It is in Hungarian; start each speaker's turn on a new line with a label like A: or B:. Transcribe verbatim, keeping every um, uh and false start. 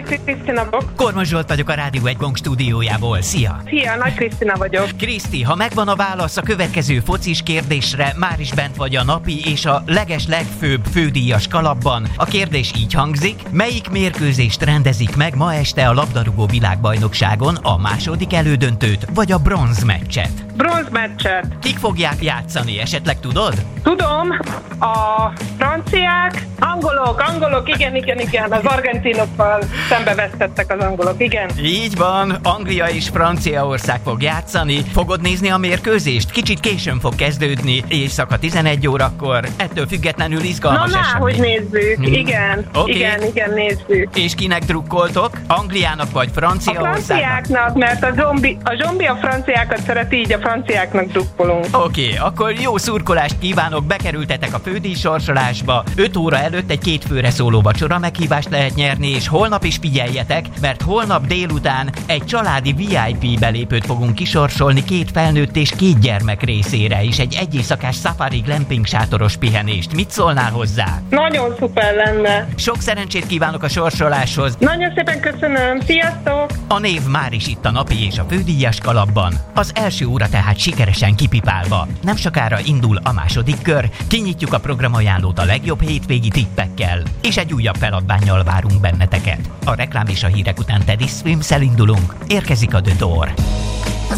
A: Krisztina vagyok.
B: Kormos Zsolt vagyok a Rádió egy Gong stúdiójából. Szia!
A: Szia, Nagy Krisztina vagyok.
B: Kriszti, ha megvan a válasz a következő focis kérdésre, már is bent vagy a napi és a leges legfőbb fődíjas kalapban. A kérdés így hangzik: melyik mérkőzést rendezik meg ma este a labdarúgó világbajnokságon, a második elődöntőt vagy a bronzmeccset?
A: Bronzmeccset.
B: Kik fogják játszani, esetleg tudod?
A: Tudom, a franciák, angolok, angolok, igen, igen, igen, az argentinokkal szembe vesztettek az angolok, igen.
B: Így van, Anglia és Franciaország fog játszani. Fogod nézni a mérkőzést? Kicsit későn fog kezdődni, éjszaka tizenegy órakor. Ettől függetlenül izgalmas
A: Na, na,
B: esemény.
A: hogy nézzük,
B: Hmm.
A: igen,
B: Okay.
A: igen, igen, nézzük.
B: És kinek drukkoltok? Angliának vagy
A: A
B: Franciaországnak?
A: franciáknak, mert a zombi, a zombi a franciákat szereti, így a franciáknak drukkolunk.
B: Oké, okay, akkor jó szurkolást kívánok, bekerültetek a fődíj sorsolásba. öt óra előtt egy két főre szóló vacsora meghívást lehet nyerni, és holnap is figyeljetek, mert holnap délután egy családi vé i pé belépőt fogunk kisorsolni két felnőtt és két gyermek részére, és egy egyészakás safari glamping sátoros pihenést. Mit szólnál hozzá?
A: Nagyon szuper lenne.
B: Sok szerencsét kívánok a sorsoláshoz.
A: Nagyon szépen köszönöm, sziasztok!
B: A név már is itt a napi és a fődíjas kalapban. Az első óra tehát sikeresen kipipálva. Nem sokára indul a második kör, kinyitjuk a programajánlót a legjobb hétvégi tippekkel, és egy újabb feladvánnyal várunk benneteket. A reklám és a hírek után Teddy Swims-el indulunk, érkezik a The Door.